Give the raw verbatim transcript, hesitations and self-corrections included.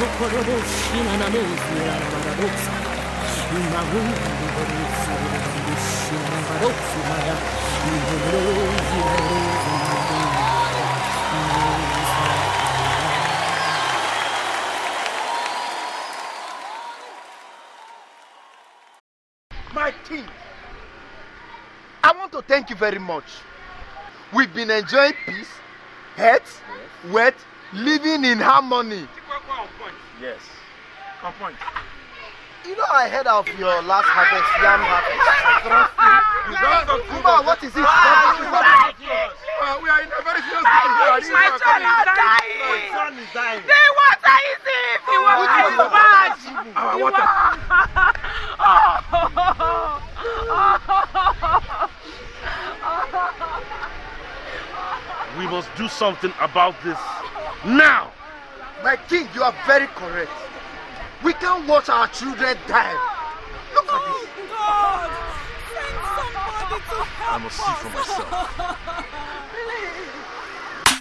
My king, I want to thank you very much. We've been enjoying peace, health, yes. Wealth, living in harmony. Yes, on point. You know, I heard of your last harvest, yam harvest. You don't talk too much. What is it? Uh, we are in a very serious situation. My son is dying. My son is dying. The water is it. The water is bad. Our water. We must do something about this now. My king, you are very correct. We can't watch our children die. Look at this. God, send somebody to help I must see for myself.